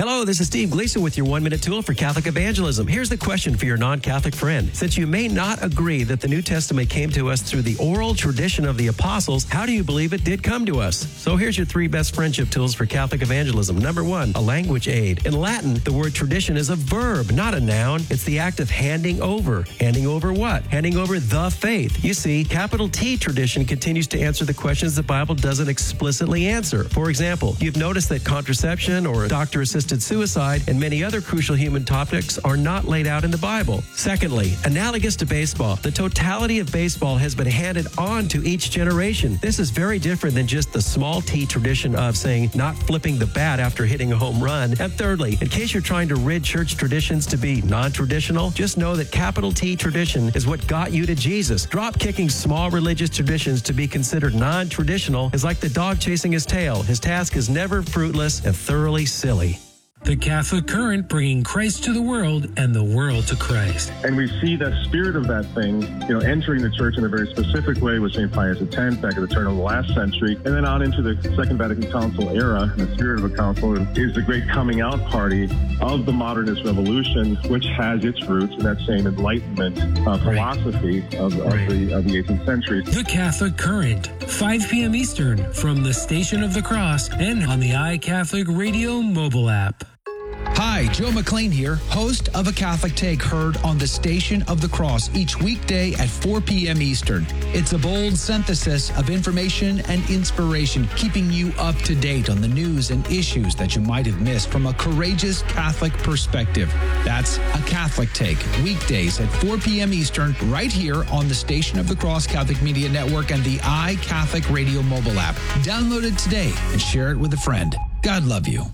Hello, this is Steve Gleason with your 1-minute tool for Catholic evangelism. Here's the question for your non-Catholic friend. Since you may not agree that the New Testament came to us through the oral tradition of the apostles, how do you believe it did come to us? So here's your 3 best friendship tools for Catholic evangelism. Number 1, a language aid. In Latin, the word tradition is a verb, not a noun. It's the act of handing over. Handing over what? Handing over the faith. You see, capital T tradition continues to answer the questions the Bible doesn't explicitly answer. For example, you've noticed that contraception or doctor-assisted suicide and many other crucial human topics are not laid out in the Bible. Secondly, analogous to baseball, the totality of baseball has been handed on to each generation. This is very different than just the small t tradition of saying not flipping the bat after hitting a home run. And thirdly, in case you're trying to rid church traditions to be non-traditional, just know that capital T tradition is what got you to Jesus. Drop-kicking small religious traditions to be considered non-traditional is like the dog chasing his tail. His task is never fruitless and thoroughly silly. The Catholic Current, bringing Christ to the world and the world to Christ. And we see that spirit of that thing, entering the church in a very specific way with St. Pius X back at the turn of the last century, and then on into the Second Vatican Council era. And the spirit of a council is the great coming out party of the modernist revolution, which has its roots in that same Enlightenment philosophy of the 18th century. The Catholic Current, 5 p.m. Eastern, from the Station of the Cross and on the iCatholic Radio mobile app. Hi, Joe McLean here, host of A Catholic Take, heard on the Station of the Cross each weekday at 4 p.m. Eastern. It's a bold synthesis of information and inspiration, keeping you up to date on the news and issues that you might have missed from a courageous Catholic perspective. That's A Catholic Take, weekdays at 4 p.m. Eastern, right here on the Station of the Cross Catholic Media Network and the iCatholic Radio mobile app. Download it today and share it with a friend. God love you.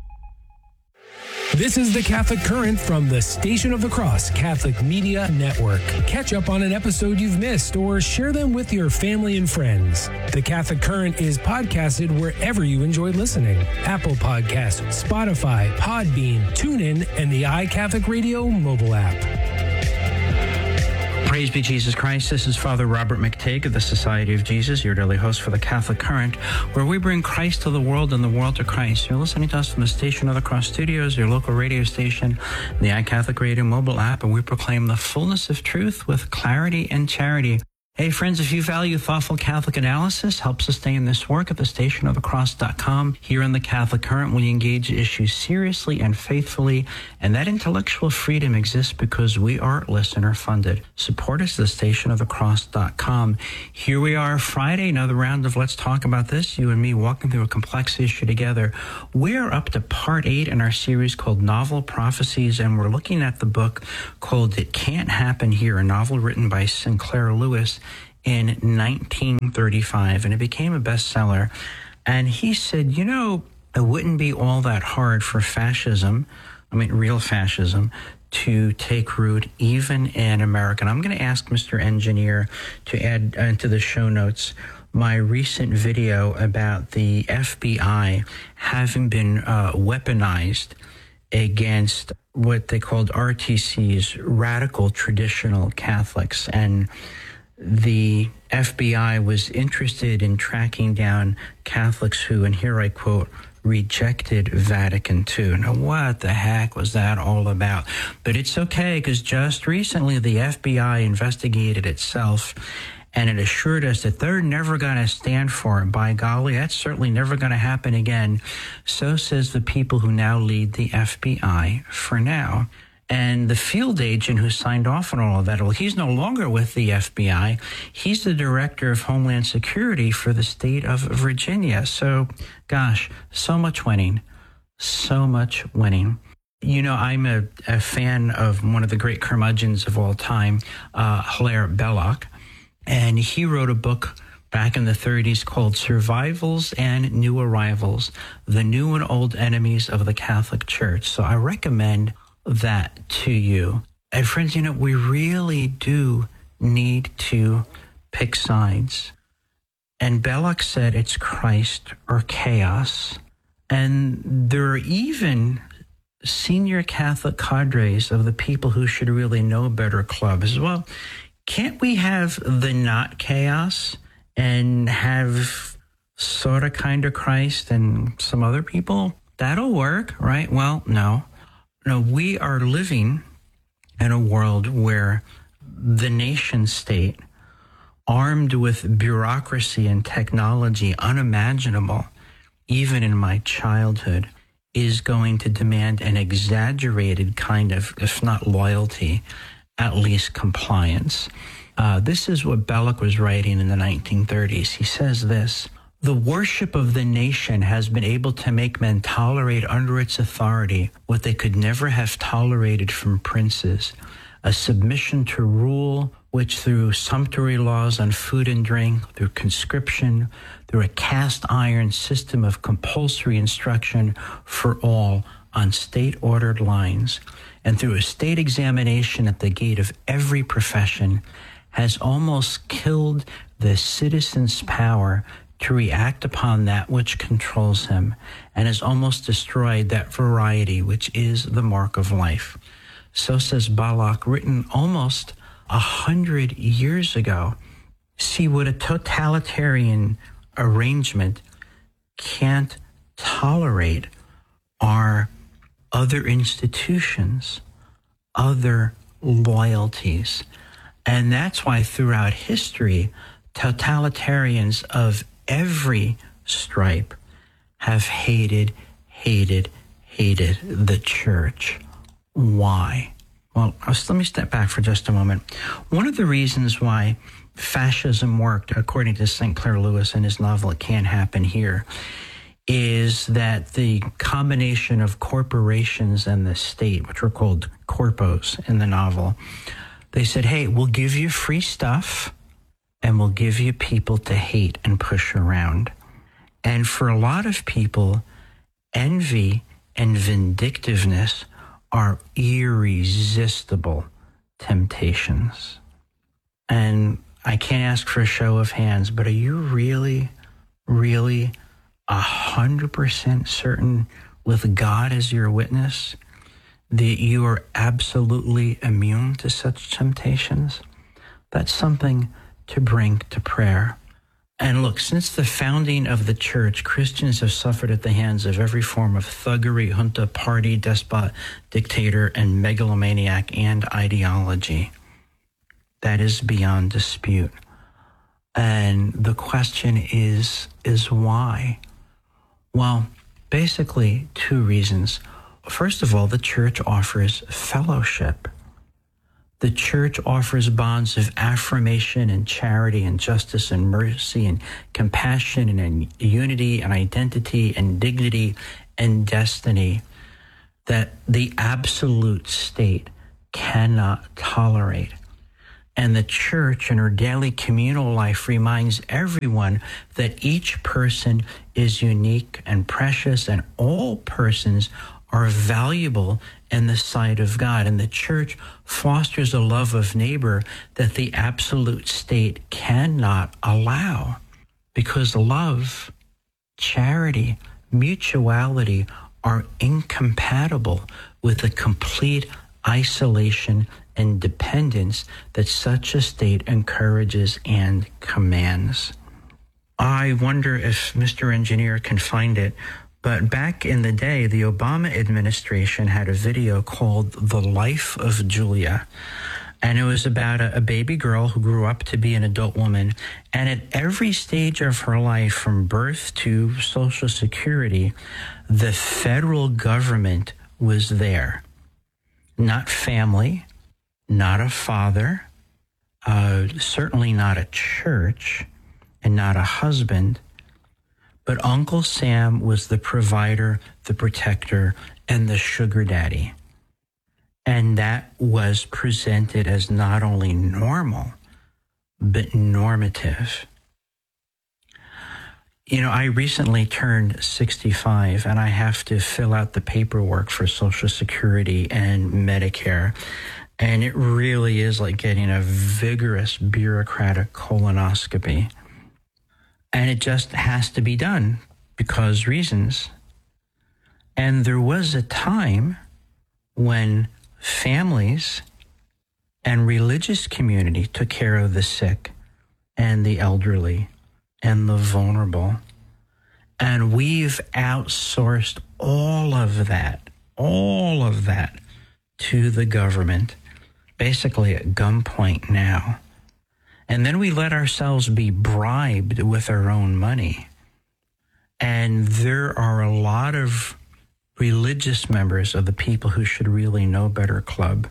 This is the Catholic Current from the Station of the Cross Catholic Media Network. Catch up on an episode you've missed or share them with your family and friends. The Catholic Current is podcasted wherever you enjoy listening. Apple Podcasts, Spotify, Podbean, TuneIn, and the iCatholic Radio mobile app. Praise be Jesus Christ. This is Father Robert McTague of the Society of Jesus, your daily host for the Catholic Current, where we bring Christ to the world and the world to Christ. You're listening to us from the Station of the Cross Studios, your local radio station, the iCatholic Radio mobile app, and we proclaim the fullness of truth with clarity and charity. Hey, friends, if you value thoughtful Catholic analysis, help sustain this work at thestationofthecross.com. Here on the Catholic Current, we engage issues seriously and faithfully, and that intellectual freedom exists because we are listener-funded. Support us at thestationofthecross.com. Here we are, Friday, another round of Let's Talk About This, you and me walking through a complex issue together. We're up to part 8 in our series called Novel Prophecies, and we're looking at the book called It Can't Happen Here, a novel written by Sinclair Lewis in 1935, and it became a bestseller. And he said, it wouldn't be all that hard for real fascism, to take root even in America. And I'm going to ask Mr. Engineer to add into the show notes my recent video about the FBI having been weaponized against what they called RTCs, radical traditional Catholics. And the FBI was interested in tracking down Catholics who, and here I quote, rejected Vatican II. Now, what the heck was that all about? But it's okay, because just recently the FBI investigated itself, and it assured us that they're never going to stand for it. By golly, that's certainly never going to happen again. So says the people who now lead the FBI for now. And the field agent who signed off on all of that, well, he's no longer with the FBI. He's the director of Homeland Security for the state of Virginia. So, gosh, so much winning. So much winning. I'm a fan of one of the great curmudgeons of all time, Hilaire Belloc. And he wrote a book back in the 30s called Survivals and New Arrivals, the New and Old Enemies of the Catholic Church. So I recommend that to you. And friends, we really do need to pick sides. And Belloc said it's Christ or chaos. And there are even senior Catholic cadres of the people who should really know better clubs. Well, can't we have the not chaos and have sort of kind of Christ and some other people? that'll work, right? Well, no. No, we are living in a world where the nation state, armed with bureaucracy and technology unimaginable, even in my childhood, is going to demand an exaggerated kind of, if not loyalty, at least compliance. This is what Belloc was writing in the 1930s. He says this: the worship of the nation has been able to make men tolerate under its authority what they could never have tolerated from princes, a submission to rule which through sumptuary laws on food and drink, through conscription, through a cast iron system of compulsory instruction for all on state-ordered lines, and through a state examination at the gate of every profession, has almost killed the citizen's power to react upon that which controls him, and has almost destroyed that variety which is the mark of life. So says Belloc, written almost 100 years ago. See, what a totalitarian arrangement can't tolerate are other institutions, other loyalties. And that's why throughout history, totalitarians of every stripe have hated the church. Why? Well, let me step back for just a moment. One of the reasons why fascism worked, according to St. Clair Lewis in his novel It Can't Happen Here, is that the combination of corporations and the state, which were called corpos in the novel, they said, hey, we'll give you free stuff and we'll give you people to hate and push around. And for a lot of people, envy and vindictiveness are irresistible temptations. And I can't ask for a show of hands, but are you really 100% certain with God as your witness that you are absolutely immune to such temptations? That's something to bring to prayer. And look, since the founding of the church, Christians have suffered at the hands of every form of thuggery, junta, party, despot, dictator, and megalomaniac and ideology. That is beyond dispute. And the question is why? Well, basically 2 reasons. First of all, the church offers fellowship. The church offers bonds of affirmation and charity and justice and mercy and compassion and unity and identity and dignity and destiny that the absolute state cannot tolerate. And the church in her daily communal life reminds everyone that each person is unique and precious, and all persons are valuable in the sight of God. And the church fosters a love of neighbor that the absolute state cannot allow, because love, charity, mutuality are incompatible with the complete isolation and dependence that such a state encourages and commands. I wonder if Mr. Engineer can find it, but back in the day, the Obama administration had a video called The Life of Julia. And it was about a baby girl who grew up to be an adult woman. And at every stage of her life, from birth to Social Security, the federal government was there. Not family, not a father, certainly not a church, and not a husband. But Uncle Sam was the provider, the protector, and the sugar daddy. And that was presented as not only normal, but normative. You know, I recently turned 65, and I have to fill out the paperwork for Social Security and Medicare. And it really is like getting a vigorous bureaucratic colonoscopy. And it just has to be done because reasons. And there was a time when families and religious community took care of the sick and the elderly and the vulnerable. And we've outsourced all of that to the government, basically at gunpoint now. And then we let ourselves be bribed with our own money. And there are a lot of religious members of the People Who Should Really Know Better Club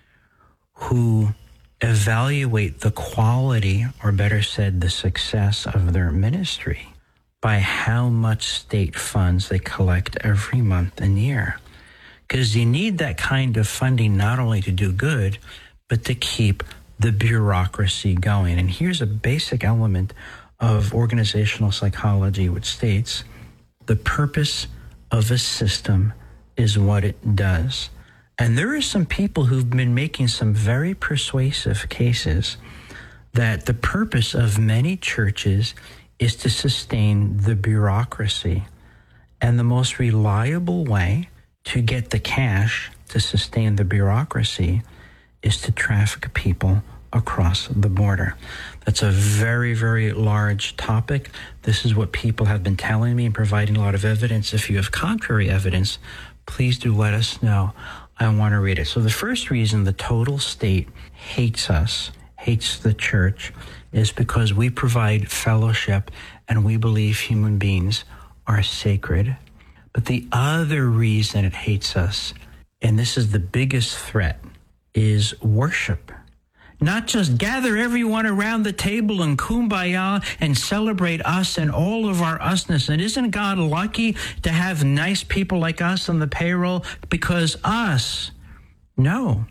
who evaluate the quality, or better said, the success of their ministry by how much state funds they collect every month and year. Because you need that kind of funding not only to do good, but to keep the bureaucracy going. And here's a basic element of organizational psychology, which states the purpose of a system is what it does. And there are some people who've been making some very persuasive cases that the purpose of many churches is to sustain the bureaucracy. And the most reliable way to get the cash to sustain the bureaucracy is to traffic people across the border. That's a very, very large topic. This is what people have been telling me and providing a lot of evidence. If you have contrary evidence, please do let us know. I want to read it. So the first reason the total state hates us, hates the church, is because we provide fellowship and we believe human beings are sacred. But the other reason it hates us, and this is the biggest threat, is worship. Not just gather everyone around the table and kumbaya and celebrate us and all of our usness. And isn't God lucky to have nice people like us on the payroll? Because us, no,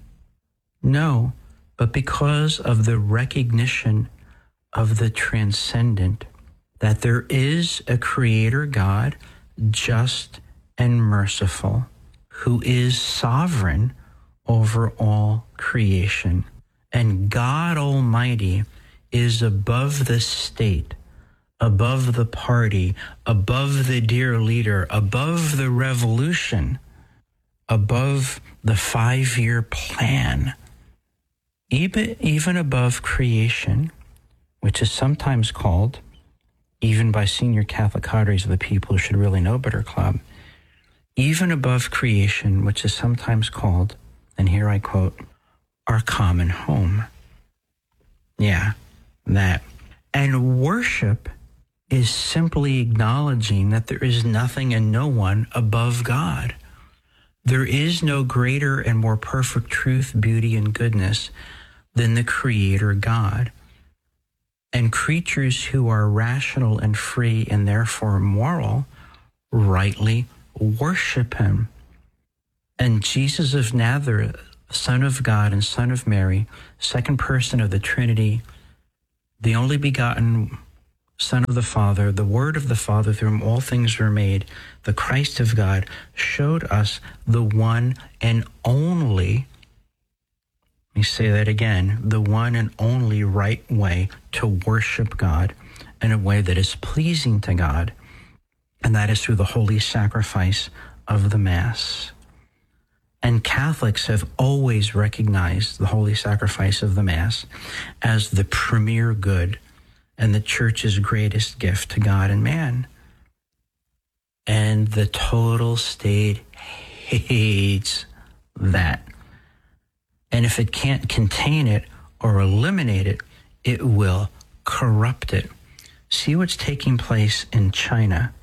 but because of the recognition of the transcendent, that there is a creator God, just and merciful, who is sovereign over all creation. And God Almighty is above the state, above the party, above the dear leader, above the revolution, above the 5-year plan, even above creation, which is sometimes called, even by senior Catholic cadres of the People Who Should Really Know Better Club, even above creation, which is sometimes called, and here I quote, our common home. Yeah, that. And worship is simply acknowledging that there is nothing and no one above God. There is no greater and more perfect truth, beauty, and goodness than the Creator God. And creatures who are rational and free and therefore moral rightly worship Him. And Jesus of Nazareth, Son of God and Son of Mary, second person of the Trinity, the only begotten Son of the Father, the Word of the Father, through whom all things were made, the Christ of God, showed us the one and only, let me say that again, the one and only right way to worship God in a way that is pleasing to God, and that is through the holy sacrifice of the Mass. And Catholics have always recognized the holy sacrifice of the Mass as the premier good and the Church's greatest gift to God and man. And the total state hates that. And if it can't contain it or eliminate it, it will corrupt it. See what's taking place in China.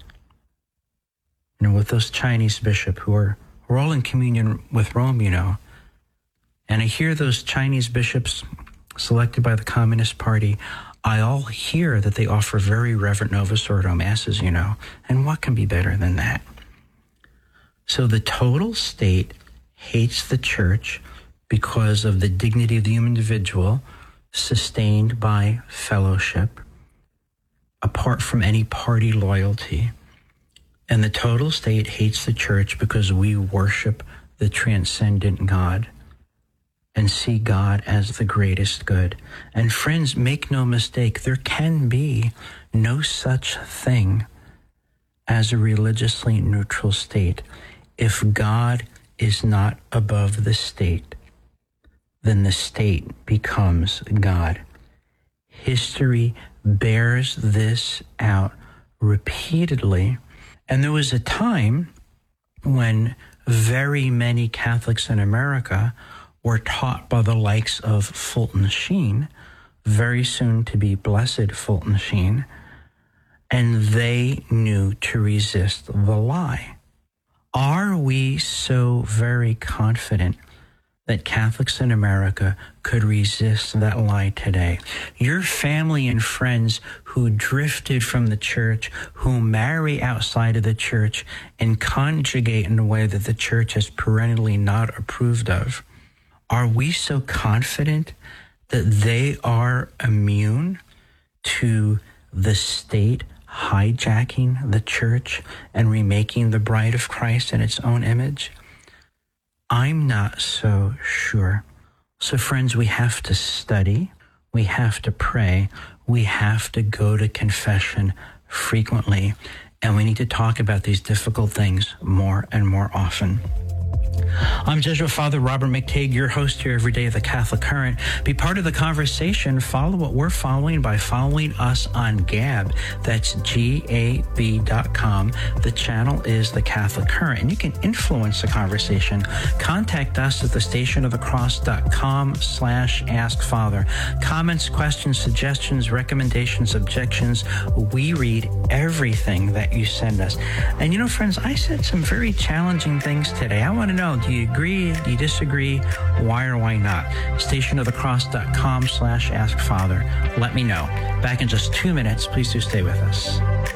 You know, with those Chinese bishops who are we're all in communion with Rome, you know. And I hear those Chinese bishops selected by the Communist Party, I all hear that they offer very reverent Novus Ordo Masses, you know. And what can be better than that? So the total state hates the Church because of the dignity of the human individual sustained by fellowship, apart from any party loyalty. And the total state hates the Church because we worship the transcendent God and see God as the greatest good. And friends, make no mistake, there can be no such thing as a religiously neutral state. If God is not above the state, then the state becomes God. History bears this out repeatedly. And there was a time when very many Catholics in America were taught by the likes of Fulton Sheen, very soon to be Blessed Fulton Sheen, and they knew to resist the lie. Are we so very confident that Catholics in America could resist that lie today? Your family and friends who drifted from the church, who marry outside of the church and conjugate in a way that the church has perennially not approved of, are we so confident that they are immune to the state hijacking the church and remaking the bride of Christ in its own image? I'm not so sure. So friends, we have to study, we have to pray, we have to go to confession frequently, and we need to talk about these difficult things more and more often. I'm Jesuit Father Robert McTague, your host here every day of the Catholic Current. Be part of the conversation. Follow what we're following by following us on Gab. That's GAB.com. The channel is the Catholic Current, and you can influence the conversation. Contact us at thestationofthecross.com/askfather. Comments, questions, suggestions, recommendations, objections. We read everything that you send us. And you know, friends, I said some very challenging things today. I want to know, do you agree? Do you disagree? Why or why not? stationofthecross.com/askfather. Let me know. Back in just 2 minutes. Please do stay with us.